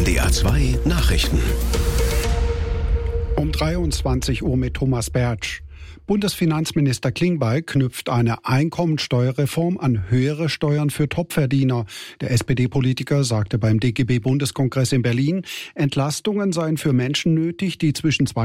NDR 2 Nachrichten. Um 23 Uhr mit Thomas Bertsch. Bundesfinanzminister Klingbeil knüpft eine Einkommensteuerreform an höhere Steuern für Topverdiener. Der SPD-Politiker sagte beim DGB-Bundeskongress in Berlin, Entlastungen seien für Menschen nötig, die zwischen